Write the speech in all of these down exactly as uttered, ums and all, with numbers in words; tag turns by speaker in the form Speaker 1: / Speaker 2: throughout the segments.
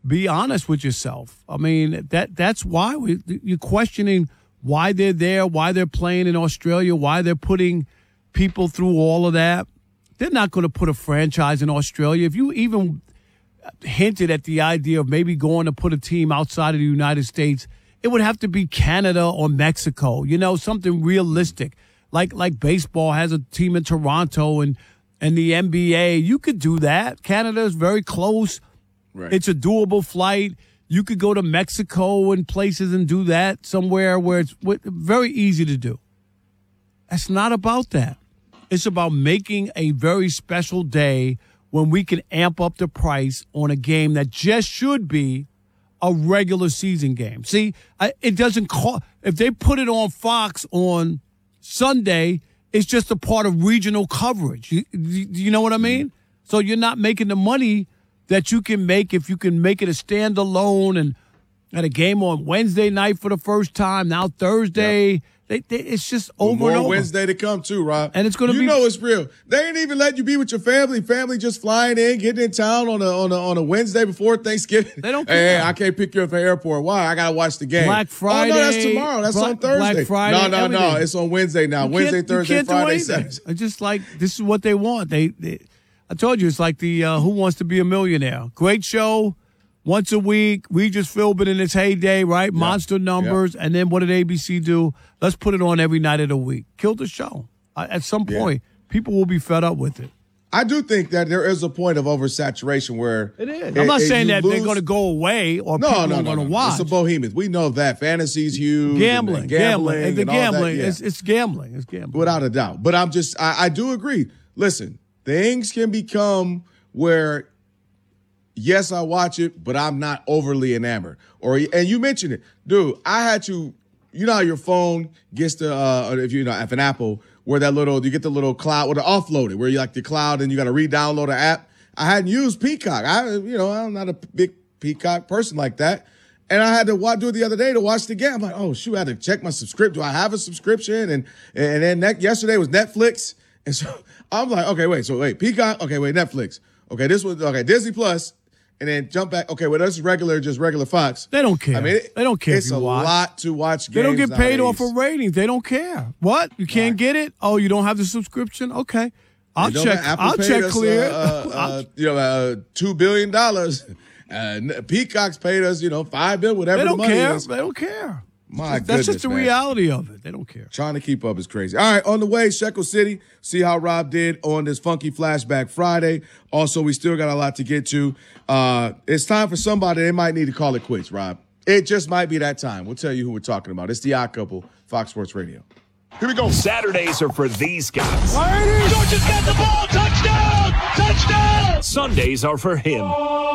Speaker 1: be honest with yourself. I mean, that that's why we, you're questioning why they're there, why they're playing in Australia, why they're putting people through all of that. They're not going to put a franchise in Australia. If you even hinted at the idea of maybe going to put a team outside of the United States, it would have to be Canada or Mexico, you know, something realistic. Like like baseball has a team in Toronto and, and the N B A. You could do that. Canada is very close. Right. It's a doable flight. You could go to Mexico and places and do that somewhere where it's very easy to do. It's not about that. It's about making a very special day when we can amp up the price on a game that just should be a regular season game. See, I, it doesn't cost. If they put it on Fox on Sunday, it's just a part of regional coverage. You, you, you know what I mean? So you're not making the money that you can make if you can make it a standalone and at a game on Wednesday night for the first time, now Thursday. Yep. They, they, it's just over
Speaker 2: More
Speaker 1: and over.
Speaker 2: Wednesday to come too, Rob.
Speaker 1: And it's going to
Speaker 2: you
Speaker 1: be.
Speaker 2: You know it's real. They ain't even letting you be with your family. Family just flying in, getting in town on a on a on a Wednesday before Thanksgiving.
Speaker 1: They don't care.
Speaker 2: Hey, I can't pick you up from the airport. Why? I gotta watch the game.
Speaker 1: Black Friday.
Speaker 2: Oh no, that's tomorrow. That's
Speaker 1: Black,
Speaker 2: on Thursday.
Speaker 1: Black Friday.
Speaker 2: No, no,
Speaker 1: everything.
Speaker 2: no. It's on Wednesday now.
Speaker 1: You
Speaker 2: Wednesday, Thursday, Friday, Saturday.
Speaker 1: It's just like this is what they want. They, they I told you it's like the uh, Who Wants to Be a Millionaire. Great show. Once a week, Regis Philbin in its heyday, right? Yep. Monster numbers. Yep. And then what did A B C do? Let's put it on every night of the week. Kill the show. Uh, at some point, yeah. people will be fed up with it.
Speaker 2: I do think that there is a point of oversaturation where
Speaker 1: it is. I'm not
Speaker 2: it,
Speaker 1: saying that
Speaker 2: lose,
Speaker 1: they're going to go away or
Speaker 2: no,
Speaker 1: people
Speaker 2: no,
Speaker 1: are
Speaker 2: no,
Speaker 1: going to
Speaker 2: no.
Speaker 1: watch.
Speaker 2: It's a behemoth. We know that. Fantasy's huge.
Speaker 1: Gambling.
Speaker 2: And
Speaker 1: gambling.
Speaker 2: gambling.
Speaker 1: And the
Speaker 2: and
Speaker 1: gambling.
Speaker 2: That, yeah.
Speaker 1: It's, it's gambling. It's gambling.
Speaker 2: Without a doubt. But I'm just, I, I do agree. Listen, things can become where, yes, I watch it, but I'm not overly enamored. Or and you mentioned it, dude. I had to, you know how your phone gets to, uh, if you know, if an Apple, where that little you get the little cloud, or the offloaded, where you like the cloud and you got to re-download an app. I hadn't used Peacock. I, you know, I'm not a big Peacock person like that, and I had to watch, do it the other day to watch the game. I'm like, oh shoot, I had to check my subscription. Do I have a subscription? And and then that, yesterday was Netflix, and so I'm like, okay, wait, so wait, Peacock, okay, wait, Netflix, okay, this was okay, Disney Plus. And then jump back. Okay, well, that's regular, just regular Fox.
Speaker 1: They don't care.
Speaker 2: I mean, it,
Speaker 1: they don't care.
Speaker 2: It's
Speaker 1: if you
Speaker 2: a
Speaker 1: watch.
Speaker 2: lot to watch. Games
Speaker 1: They don't get paid
Speaker 2: nowadays.
Speaker 1: off of ratings. They don't care. What? You can't
Speaker 2: right.
Speaker 1: get it? Oh, you don't have the subscription? Okay, I'll
Speaker 2: you know
Speaker 1: check.
Speaker 2: Apple
Speaker 1: I'll check
Speaker 2: us,
Speaker 1: clear.
Speaker 2: Uh, uh, uh, you know, uh, two billion dollars. Uh, Peacock's paid us, you know, five billion, whatever.
Speaker 1: They don't
Speaker 2: the money
Speaker 1: care.
Speaker 2: is.
Speaker 1: They don't care.
Speaker 2: My
Speaker 1: that's
Speaker 2: goodness,
Speaker 1: just the
Speaker 2: man.
Speaker 1: reality of it. They don't care.
Speaker 2: Trying to keep up is crazy. All right, on the way, Shekel City. See how Rob did on this Funky Flashback Friday. Also, we still got a lot to get to. Uh, it's time for somebody. They might need to call it quits, Rob. It just might be that time. We'll tell you who we're talking about. It's the Odd Couple, Fox Sports Radio.
Speaker 3: Here we go. Saturdays are for these guys.
Speaker 4: Georgia's got the ball. Touchdown! Touchdown!
Speaker 3: Sundays are for him.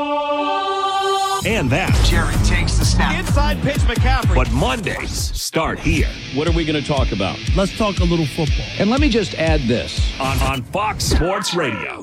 Speaker 3: And that.
Speaker 4: Jerry takes the snap. Inside pitch, McCaffrey.
Speaker 3: But Mondays start here.
Speaker 5: What are we going to talk about?
Speaker 1: Let's talk a little football.
Speaker 5: And let me just add this.
Speaker 3: On, on Fox Sports Radio.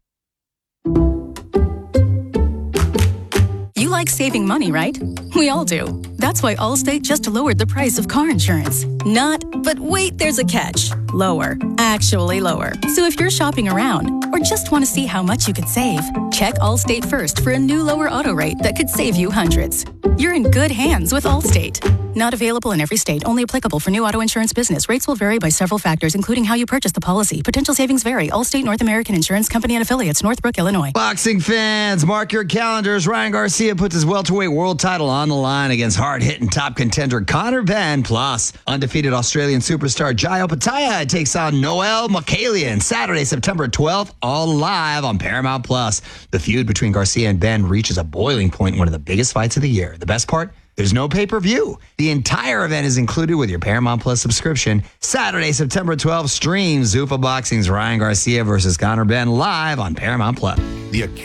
Speaker 6: You like saving money, right? We all do. That's why Allstate just lowered the price of car insurance. Not, but wait, there's a catch. Lower. Actually lower. So if you're shopping around or just want to see how much you could save, check Allstate first for a new lower auto rate that could save you hundreds. You're in good hands with Allstate. Not available in every state. Only applicable for new auto insurance business. Rates will vary by several factors, including how you purchase the policy. Potential savings vary. Allstate North American Insurance Company and Affiliates, Northbrook, Illinois.
Speaker 7: Boxing fans, mark your calendars. Ryan Garcia puts his welterweight world title on the line against hard-hitting top contender Conor Benn. Plus, undefeated Australian superstar Jayo Pataya takes on Noel Makalian Saturday, September twelfth, all live on Paramount Plus. The feud between Garcia and Benn reaches a boiling point in one of the biggest fights of the year. The best part? There's no pay-per-view. The entire event is included with your Paramount Plus subscription. Saturday, September twelfth, stream Zuffa Boxing's Ryan Garcia versus Conor Benn live on Paramount Plus.
Speaker 3: The